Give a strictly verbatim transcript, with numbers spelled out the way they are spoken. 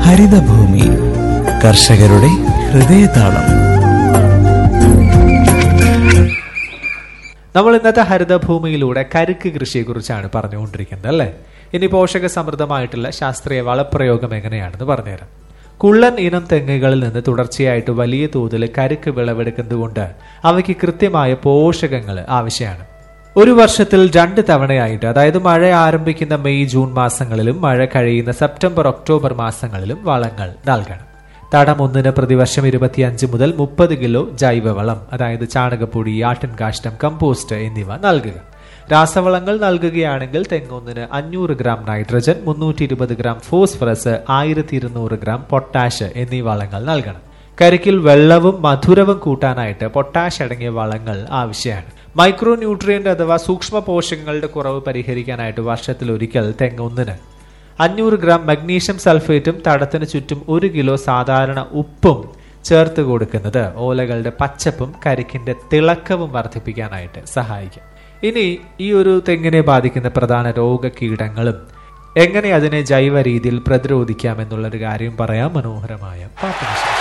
ഹരിതഭൂമി, കർഷകരുടെ ഹൃദയതാളം. നമ്മൾ ഇന്നത്തെ ഹരിതഭൂമിയിലൂടെ കരുക്ക് കൃഷിയെക്കുറിച്ചാണ് പറഞ്ഞുകൊണ്ടിരിക്കുന്നത് അല്ലേ. ഇനി പോഷക സമൃദ്ധമായിട്ടുള്ള ശാസ്ത്രീയ വളപ്രയോഗം എങ്ങനെയാണെന്ന് പറഞ്ഞുതരാം. കുള്ളൻ ഇനം തെങ്ങുകളിൽ നിന്ന് തുടർച്ചയായിട്ട് വലിയ തോതിൽ കരുക്ക് വിളവെടുക്കുന്നതുകൊണ്ട് അവയ്ക്ക് കൃത്യമായ പോഷകങ്ങൾ ആവശ്യമാണ്. ഒരു വർഷത്തിൽ രണ്ട് തവണയായിട്ട്, അതായത് മഴ ആരംഭിക്കുന്ന മെയ് ജൂൺ മാസങ്ങളിലും മഴ കഴിയുന്ന സെപ്റ്റംബർ ഒക്ടോബർ മാസങ്ങളിലും വളങ്ങൾ നൽകണം. തടം ഒന്നിന് പ്രതിവർഷം ഇരുപത്തിയഞ്ച് മുതൽ മുപ്പത് കിലോ ജൈവവളം, അതായത് ചാണകപ്പൊടി, ആട്ടിൻ കാഷ്ടം, കമ്പോസ്റ്റ് എന്നിവ നൽകുക. രാസവളങ്ങൾ നൽകുകയാണെങ്കിൽ തെങ്ങൊന്നിന് അഞ്ഞൂറ് ഗ്രാം നൈട്രജൻ, മുന്നൂറ്റി ഇരുപത് ഗ്രാം ഫോസ്ഫറസ്, ആയിരത്തി ഇരുന്നൂറ് ഗ്രാം പൊട്ടാഷ് എന്നീ വളങ്ങൾ നൽകണം. കരിക്കിൽ വെള്ളവും മധുരവും കൂട്ടാനായിട്ട് പൊട്ടാഷ് അടങ്ങിയ വളങ്ങൾ ആവശ്യമാണ്. മൈക്രോ ന്യൂട്രിയന്റ് അഥവാ സൂക്ഷ്മ പോഷകങ്ങളുടെ കുറവ് പരിഹരിക്കാനായിട്ട് വർഷത്തിൽ ഒരിക്കൽ തെങ്ങൊന്നിന് അഞ്ഞൂറ് ഗ്രാം മഗ്നീഷ്യം സൾഫേറ്റും തടത്തിന് ചുറ്റും ഒരു കിലോ സാധാരണ ഉപ്പും ചേർത്ത് കൊടുക്കുന്നത് ഓലകളുടെ പച്ചപ്പും കരിക്കിന്റെ തിളക്കവും വർദ്ധിപ്പിക്കാനായിട്ട് സഹായിക്കും. ഇനി ഈ ഒരു തെങ്ങിനെ ബാധിക്കുന്ന പ്രധാന രോഗകീടങ്ങളും എങ്ങനെ അതിനെ ജൈവ രീതിയിൽ പ്രതിരോധിക്കാം എന്നുള്ളൊരു കാര്യം പറയാം മനോഹരമായ പാട്ടിന് ശേഷം.